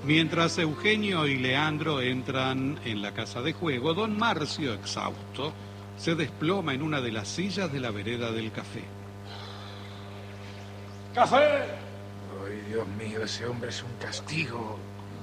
Mientras Eugenio y Leandro entran en la casa de juego, don Marcio, exhausto, se desploma en una de las sillas de la vereda del café. ¡Café! Ay, Dios mío, ese hombre es un castigo.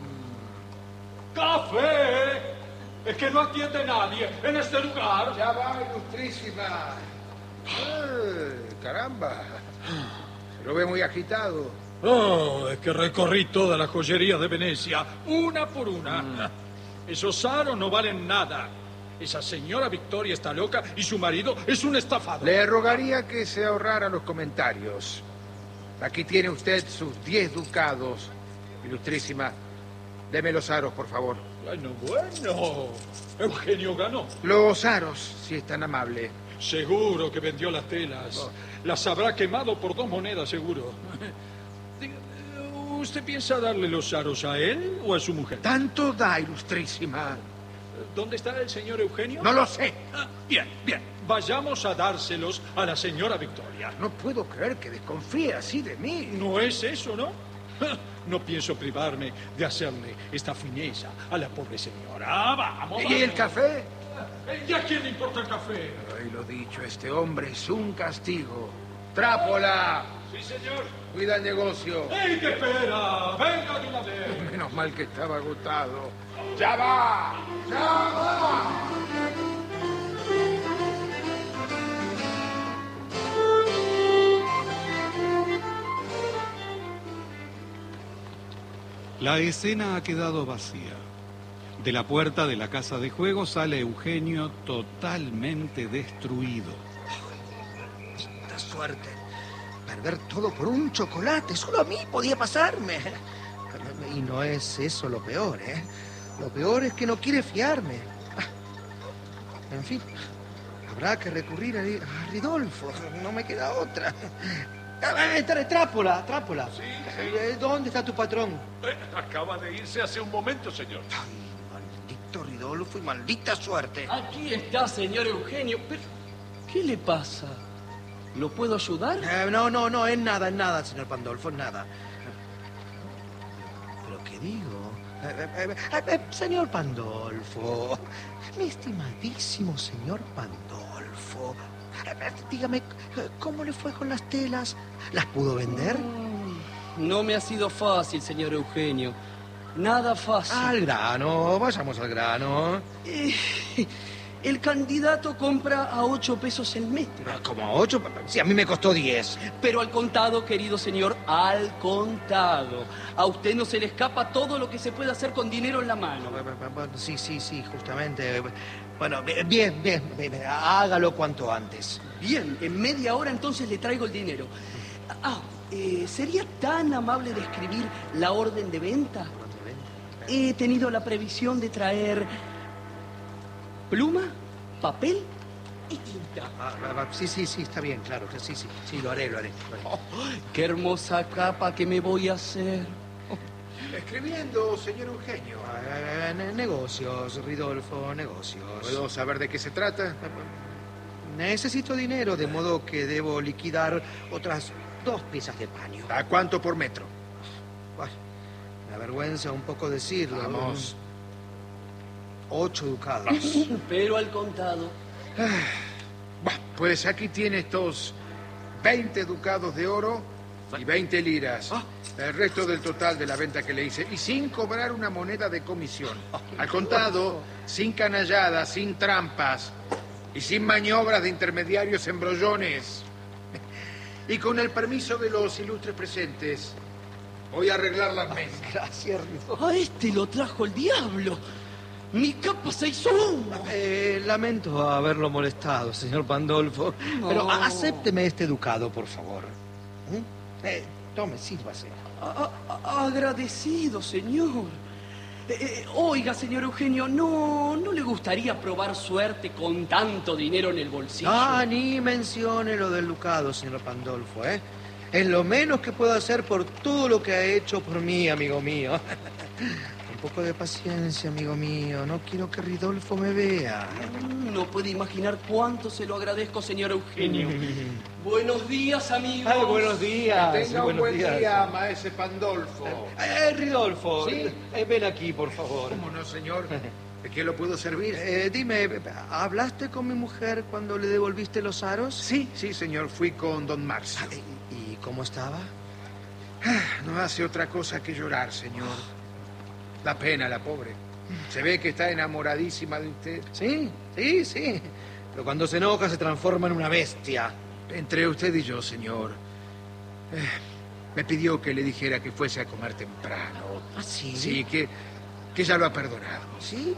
¡Café! Es que no atiende nadie en este lugar. Ya va, ilustrísima. Caramba. Se lo ve muy agitado. Oh, es que recorrí toda la joyería de Venecia, una por una. Esos aros no valen nada. Esa señora Victoria está loca y su marido es un estafador. Le rogaría que se ahorrara los comentarios. Aquí tiene usted sus 10 ducados, ilustrísima. Deme los aros, por favor. Bueno. Eugenio ganó. Los aros, si es tan amable. Seguro que vendió las telas. Las habrá quemado por 2 monedas, seguro. ¿Usted piensa darle los aros a él o a su mujer? Tanto da, ilustrísima. ¿Dónde está el señor Eugenio? No lo sé. Bien. Vayamos a dárselos a la señora Victoria. No puedo creer que desconfíe así de mí. No es eso, ¿no? No pienso privarme de hacerle esta fineza a la pobre señora. Vamos. ¿Y el café? ¿Y a quién le importa el café? Ay, lo dicho, este hombre es un castigo. ¡Trápola! Sí, señor. Cuida el negocio. ¡Ey, qué espera! ¡Venga de una vez! Menos mal que estaba agotado. ¡Ya va! ¡Ya va! La escena ha quedado vacía. De la puerta de la casa de juego sale Eugenio totalmente destruido. ¡Qué suerte! Perder todo por un chocolate. Solo a mí podía pasarme. Y no es eso lo peor, ¿eh? Lo peor es que no quiere fiarme. En fin, habrá que recurrir a Ridolfo. No me queda otra. Trápola. Sí. ¿Dónde está tu patrón? Acaba de irse hace un momento, señor. Ay, maldito Ridolfo y maldita suerte. Aquí está, señor Eugenio. Pero, ¿qué le pasa? ¿Lo puedo ayudar? No, es nada, señor Pandolfo, es nada. ¿Pero qué digo? Señor Pandolfo, mi estimadísimo señor Pandolfo, dígame, ¿cómo le fue con las telas? ¿Las pudo vender? No me ha sido fácil, señor Eugenio. Nada fácil. Al grano, vayamos al grano. El candidato compra a 8 pesos el metro. ¿Cómo a 8? Sí, a mí me costó 10. Pero al contado, querido señor, al contado. A usted no se le escapa todo lo que se puede hacer con dinero en la mano. Sí, justamente. Bueno, bien, hágalo cuanto antes. Bien, en media hora entonces le traigo el dinero. ¿Sería tan amable de escribir la orden de venta? He tenido la previsión de traer pluma, papel y tinta. Sí, está bien, claro. Sí, lo haré. Oh, ¡qué hermosa capa que me voy a hacer! Escribiendo, señor Eugenio. Negocios, Ridolfo, negocios. ¿Puedo saber de qué se trata? Necesito dinero, de modo que debo liquidar otras 2 piezas de paño. ¿A cuánto por metro? Me avergüenza un poco decirlo. Vamos. 8 ducados. Pero al contado. Pues aquí tiene estos 20 ducados de oro y 20 liras. El resto del total de la venta que le hice. Y sin cobrar una moneda de comisión. Al contado, sin canalladas, sin trampas y sin maniobras de intermediarios embrollones. Y con el permiso de los ilustres presentes, voy a arreglar las mesas. Gracias, Ridolfo. A este lo trajo el diablo. Mi capa se hizo humo. Lamento haberlo molestado, señor Pandolfo. No. Pero acépteme este ducado, por favor. Tome, sírvase. Agradecido, señor. Oiga, señor Eugenio, ¿no le gustaría probar suerte con tanto dinero en el bolsillo? Ni mencione lo del ducado, señor Pandolfo, ¿eh? Es lo menos que puedo hacer por todo lo que ha hecho por mí, amigo mío. Con poco de paciencia, amigo mío. No quiero que Ridolfo me vea. No puede imaginar cuánto se lo agradezco, señor Eugenio. Buenos días, amigos. Buenos días. Tenga un buenos buen días. día, maese Pandolfo. Ridolfo, ¿Sí? Ven aquí, por favor. ¿Cómo no, señor? ¿De qué lo puedo servir? Dime, ¿hablaste con mi mujer cuando le devolviste los aros? Sí, señor. Fui con don Marcio. ¿Y cómo estaba? No hace otra cosa que llorar, señor. Da pena la pobre. Se ve que está enamoradísima de usted. Sí. Pero cuando se enoja se transforma en una bestia. Entre usted y yo, señor. Me pidió que le dijera que fuese a comer temprano. ¿Ah, sí? Sí, que ya lo ha perdonado. Sí,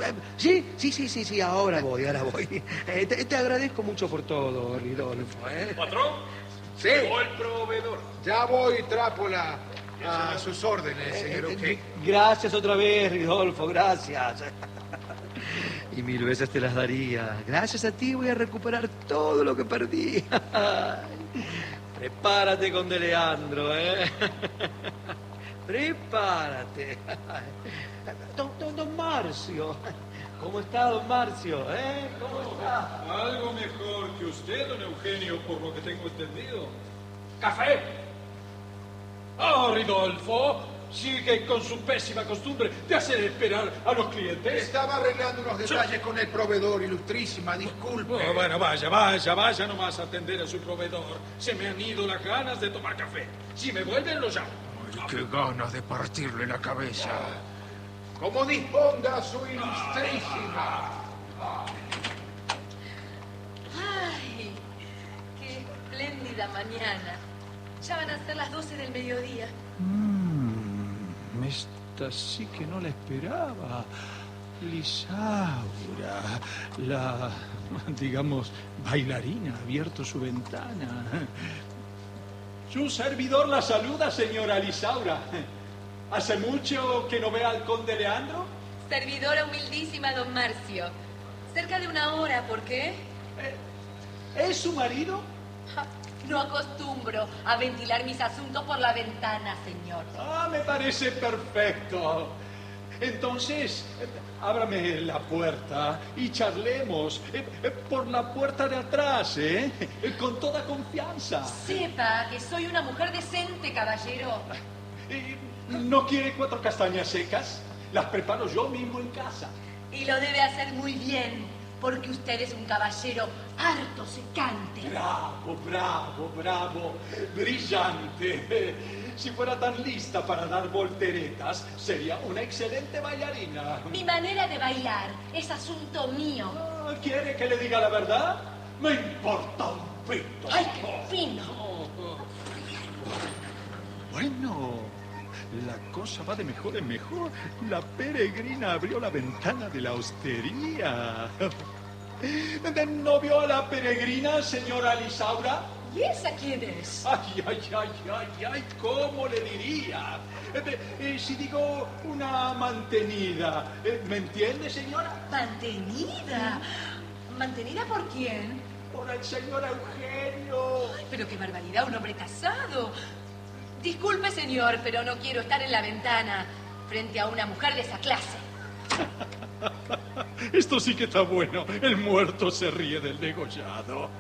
ahora voy. Te agradezco mucho por todo, Ridolfo. ¿Patrón? Sí. Llegó el proveedor. Ya voy, Trápola. A sus órdenes, señor Eugenio. Gracias otra vez, Ridolfo, gracias. Y 1000 veces te las daría. Gracias a ti voy a recuperar todo lo que perdí. Prepárate con De Leandro, ¿eh? Prepárate. Don Marcio. ¿Cómo está, don Marcio? ¿Cómo está? Algo mejor que usted, don Eugenio, por lo que tengo entendido. ¡Café! ¡Ah, Ridolfo! Sigue con su pésima costumbre de hacer esperar a los clientes. Estaba arreglando unos detalles con el proveedor, ilustrísima, disculpe. Oh, bueno, vaya nomás a atender a su proveedor. Se me han ido las ganas de tomar café. Si me vuelven, lo llamo. Ay, qué ganas de partirle la cabeza. Como disponga su ilustrísima. ¡Ay! ¡Qué espléndida mañana! Ya van a ser las 12 del mediodía. Esta sí que no la esperaba. Lisaura, la, digamos, bailarina, ha abierto su ventana. Su servidor la saluda, señora Lisaura. ¿Hace mucho que no ve al conde Leandro? Servidora humildísima, don Marcio. Cerca de 1 hora, ¿por qué? ¿Es su marido? Ja, no acostumbro a ventilar mis asuntos por la ventana, señor. Ah, me parece perfecto. Entonces, ábrame la puerta y charlemos por la puerta de atrás, con toda confianza. Sepa que soy una mujer decente, caballero. ¿No quiere 4 castañas secas? Las preparo yo mismo en casa. Y lo debe hacer muy bien, porque usted es un caballero harto secante. Bravo, brillante. Si fuera tan lista para dar volteretas, sería una excelente bailarina. Mi manera de bailar es asunto mío. Ah, ¿quiere que le diga la verdad? Me importa un pito. ¡Ay, qué fino! Bueno, la cosa va de mejor en mejor. La peregrina abrió la ventana de la hostería. ¿No vio a la peregrina, señora Lisaura? ¿Y esa quién es? Ay, ¿cómo le diría? Si digo una mantenida, ¿me entiende, señora? ¿Mantenida? ¿Mantenida por quién? Por el señor Eugenio. Ay, pero qué barbaridad, un hombre casado. Disculpe, señor, pero no quiero estar en la ventana frente a una mujer de esa clase. Esto sí que está bueno. El muerto se ríe del degollado.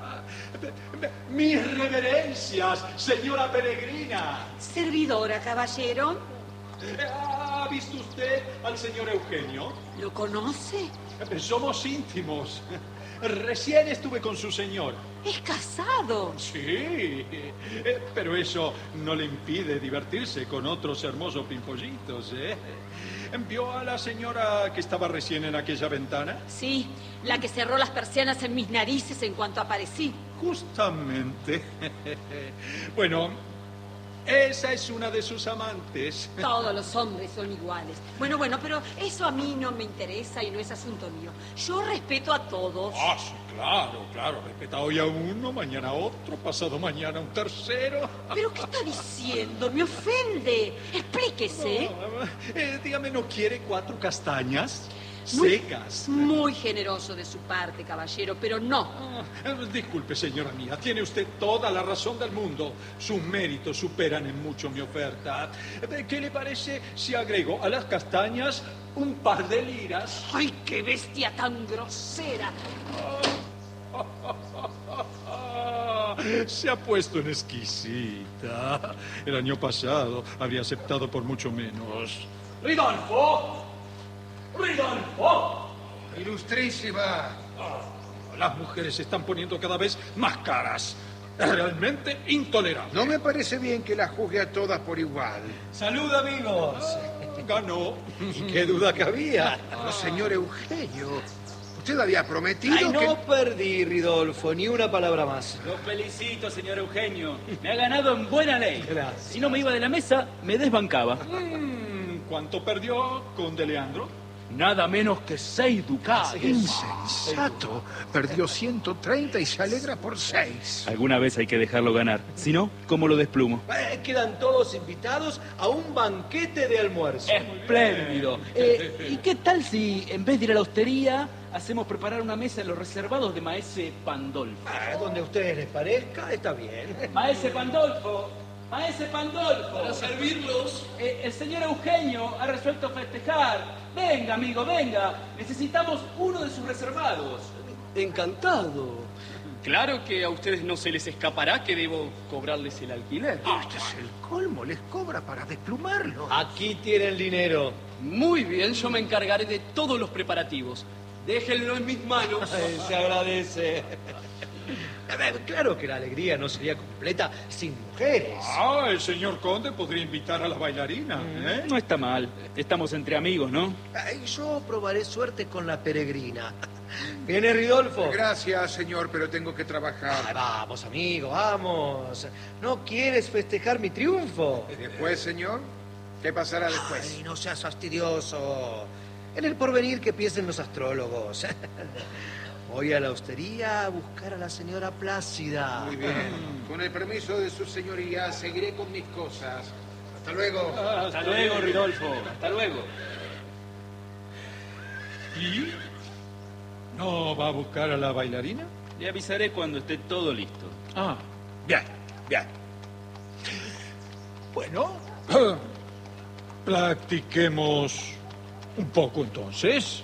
Mis reverencias, señora peregrina. Servidora, caballero. ¿Ha visto usted al señor Eugenio? ¿Lo conoce? Somos íntimos. Recién estuve con su señor. Es casado. Sí, pero eso no le impide divertirse con otros hermosos pimpollitos, ¿eh? ¿Vio a la señora que estaba recién en aquella ventana? Sí, la que cerró las persianas en mis narices en cuanto aparecí. Justamente. Bueno, esa es una de sus amantes. Todos los hombres son iguales. Bueno, pero eso a mí no me interesa y no es asunto mío. Yo respeto a todos. Ah, sí, claro. Respeta hoy a uno, mañana a otro, pasado mañana a un tercero. ¿Pero qué está diciendo? Me ofende. Explíquese. Dígame, ¿no quiere 4 castañas? secas. Muy generoso de su parte, caballero, pero no. Disculpe, señora mía, tiene usted toda la razón del mundo. Sus méritos superan en mucho mi oferta. ¿Qué le parece si agrego a las castañas un par de liras? ¡Ay, qué bestia tan grosera! Se ha puesto en exquisita. El año pasado habría aceptado por mucho menos. ¡Ridolfo! ¡Ridolfo! Ilustrísima. Las mujeres se están poniendo cada vez más caras. Es realmente intolerable. No me parece bien que las juzgue a todas por igual. ¡Salud, amigos! Ganó. ¿Y qué duda cabía? Pero, señor Eugenio, usted había prometido Ay, no que... perdí, Ridolfo, ni una palabra más. Lo felicito, señor Eugenio. Me ha ganado en buena ley. Gracias. Si no me iba de la mesa, me desbancaba. ¿Cuánto perdió, conde Leandro? Nada menos que 6 ducados. Insensato. Perdió 130 y se alegra por 6. Alguna vez hay que dejarlo ganar. Si no, ¿cómo lo desplumo? Quedan todos invitados a un banquete de almuerzo. Espléndido. ¿Y qué tal si, en vez de ir a la hostería, hacemos preparar una mesa en los reservados de Maese Pandolfo? Donde a ustedes les parezca, está bien. Maese Pandolfo. Maese Pandolfo. Para servirlos. El señor Eugenio ha resuelto festejar. Venga, amigo, venga. Necesitamos uno de sus reservados. Encantado. Claro que a ustedes no se les escapará que debo cobrarles el alquiler. Este es el colmo, les cobra para desplumarlo. Aquí tienen dinero. Muy bien, yo me encargaré de todos los preparativos. Déjenlo en mis manos. Se agradece. Claro que la alegría no sería completa sin mujeres. El señor conde podría invitar a la bailarina. No está mal. Estamos entre amigos, ¿no? Yo probaré suerte con la peregrina. ¿Viene Ridolfo? Gracias, señor, pero tengo que trabajar. Vamos, amigo, vamos. ¿No quieres festejar mi triunfo? ¿Y después, señor? ¿Qué pasará después? Ay, no seas fastidioso. En el porvenir que piensen los astrólogos. Voy a la hostería a buscar a la señora Plácida. Muy bien. Con el permiso de su señoría, seguiré con mis cosas. Hasta luego. Hasta luego, Ridolfo. Hasta luego. ¿Y? ¿No va a buscar a la bailarina? Le avisaré cuando esté todo listo. Bien, bien. Bueno, practiquemos un poco entonces.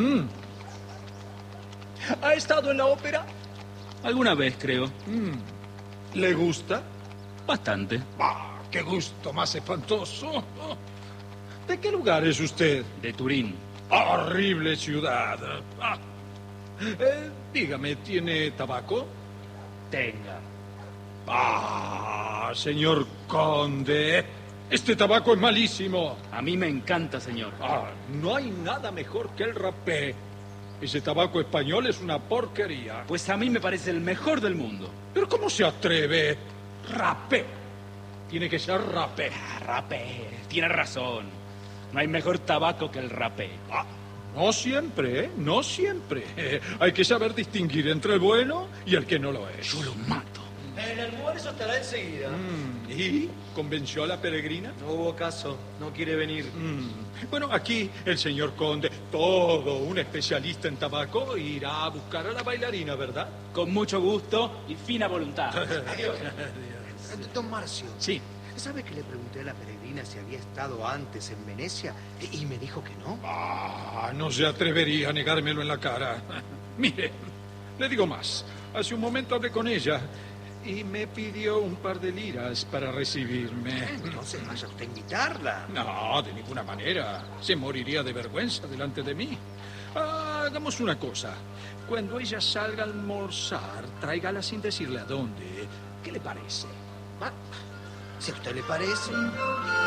¿Ha estado en la ópera? Alguna vez, creo. ¿Le gusta? Bastante. ¡Qué gusto más espantoso! ¿De qué lugar es usted? De Turín. ¡Horrible ciudad! Dígame, ¿tiene tabaco? Tenga. Señor conde, este tabaco es malísimo. A mí me encanta, señor. No hay nada mejor que el rapé. Ese tabaco español es una porquería. Pues a mí me parece el mejor del mundo. ¿Pero cómo se atreve? Rapé. Tiene que ser rapé. Rapé. Tiene razón. No hay mejor tabaco que el rapé. No siempre, ¿eh? No siempre. Hay que saber distinguir entre el bueno y el que no lo es. Yo lo mato. El almuerzo estará enseguida. ¿Y convenció a la peregrina? No hubo caso, no quiere venir. Bueno, aquí el señor conde, todo un especialista en tabaco, irá a buscar a la bailarina, ¿verdad? Con mucho gusto y fina voluntad. Don Marcio. Sí. ¿Sabe que le pregunté a la peregrina si había estado antes en Venecia? Y me dijo que no. No se atrevería a negármelo en la cara. Mire, le digo más. Hace un momento hablé con ella y me pidió un par de liras para recibirme. Entonces vaya usted a invitarla. No, de ninguna manera. Se moriría de vergüenza delante de mí. Hagamos una cosa. Cuando ella salga a almorzar, tráigala sin decirle a dónde. ¿Qué le parece? Si a usted le parece.